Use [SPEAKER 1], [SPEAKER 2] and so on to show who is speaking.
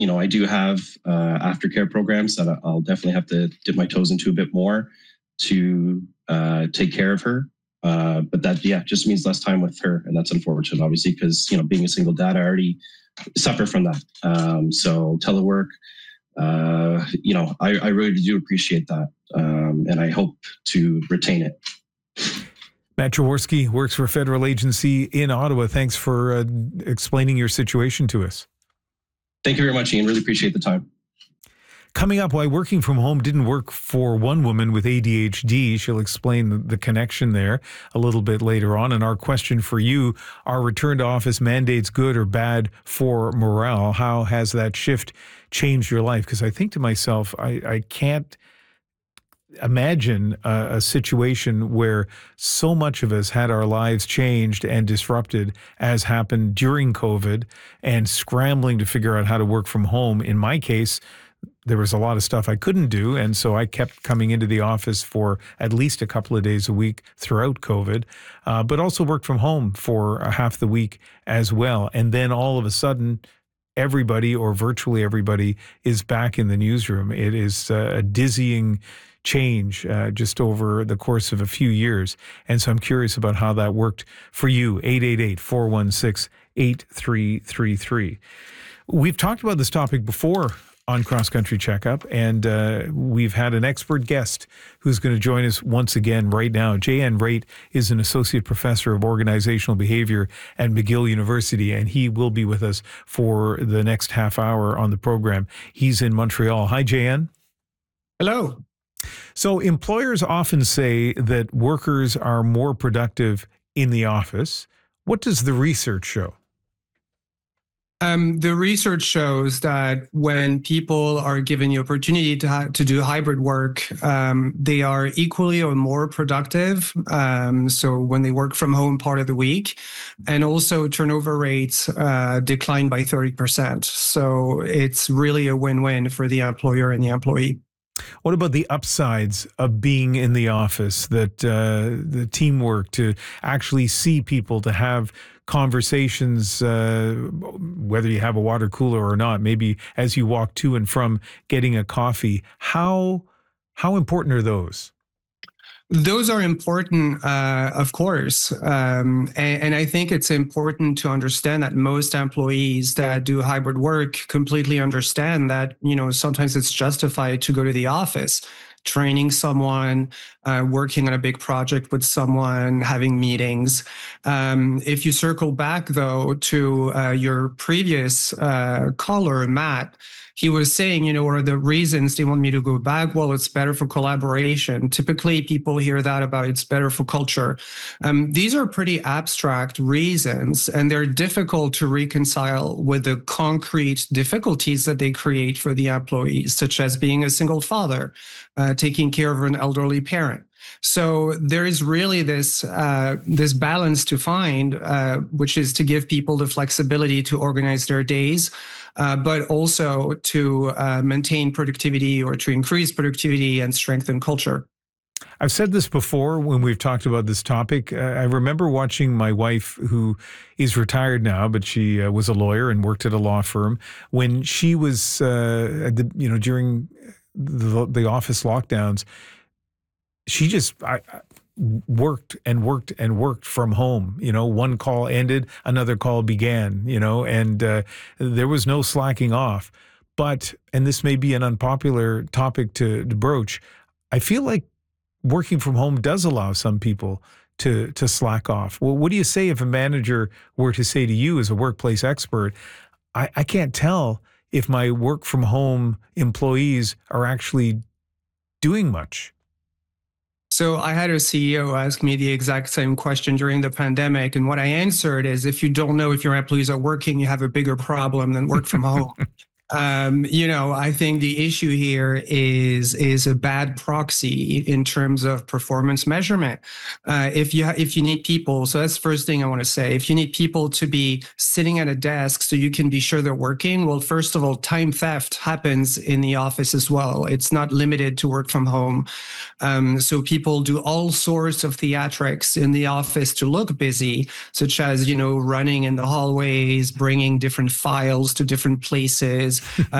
[SPEAKER 1] I do have aftercare programs that I'll definitely have to dip my toes into a bit more to take care of her. But that, just means less time with her. And that's unfortunate, obviously, because, being a single dad, I already suffer from that. So telework, I really do appreciate that. And I hope to retain it.
[SPEAKER 2] Matt Jaworski works for a federal agency in Ottawa. Thanks for explaining your situation to us.
[SPEAKER 1] Thank you very much, Ian. Really appreciate the time.
[SPEAKER 2] Coming up, why working from home didn't work for one woman with ADHD. She'll explain the connection there a little bit later on. And our question for you, are return to office mandates good or bad for morale? How has that shift changed your life? Because I think to myself, I can't imagine a situation where so much of us had our lives changed and disrupted as happened during COVID and scrambling to figure out how to work from home. In my case, there was a lot of stuff I couldn't do, and so I kept coming into the office for at least a couple of days a week throughout COVID, but also worked from home for half the week as well. And then all of a sudden, everybody or virtually everybody is back in the newsroom. It is a dizzying change just over the course of a few years. And so I'm curious about how that worked for you. 888-416-8333. We've talked about this topic before on Cross Country Checkup, and we've had an expert guest who's going to join us once again right now. J.N. Raitt is an associate professor of organizational behavior at McGill University, and he will be with us for the next half hour on the program. He's in Montreal. Hi, J.N.
[SPEAKER 3] Hello.
[SPEAKER 2] So employers often say that workers are more productive in the office. What does the research show?
[SPEAKER 3] The research shows that when people are given the opportunity to do hybrid work, they are equally or more productive. So when they work from home part of the week, and also turnover rates decline by 30%. So it's really a win-win for the employer and the employee.
[SPEAKER 2] What about the upsides of being in the office, that the teamwork, to actually see people, to have conversations, whether you have a water cooler or not, maybe as you walk to and from getting a coffee? How important are those?
[SPEAKER 3] Those are important, of course. And I think it's important to understand that most employees that do hybrid work completely understand that, sometimes it's justified to go to the office, training someone, working on a big project with someone, having meetings. If you circle back, though, to your previous caller, Matt, he was saying, what are the reasons they want me to go back? Well, it's better for collaboration. Typically, people hear that about it's better for culture. These are pretty abstract reasons, and they're difficult to reconcile with the concrete difficulties that they create for the employees, such as being a single father, taking care of an elderly parent. So there is really this balance to find, which is to give people the flexibility to organize their days, but also to maintain productivity or to increase productivity and strengthen culture.
[SPEAKER 2] I've said this before when we've talked about this topic. I remember watching my wife, who is retired now, but she was a lawyer and worked at a law firm, when she was during the office lockdowns. She just worked and worked and worked from home. One call ended, another call began, and there was no slacking off. But, and this may be an unpopular topic to broach, I feel like working from home does allow some people to slack off. Well, what do you say if a manager were to say to you as a workplace expert, I can't tell if my work from home employees are actually doing much?
[SPEAKER 3] So I had a CEO ask me the exact same question during the pandemic. And what I answered is, if you don't know if your employees are working, you have a bigger problem than work from home. I think the issue here is a bad proxy in terms of performance measurement. If you need people, so that's the first thing I want to say. If you need people to be sitting at a desk so you can be sure they're working, well, first of all, time theft happens in the office as well. It's not limited to work from home. So people do all sorts of theatrics in the office to look busy, such as, running in the hallways, bringing different files to different places, because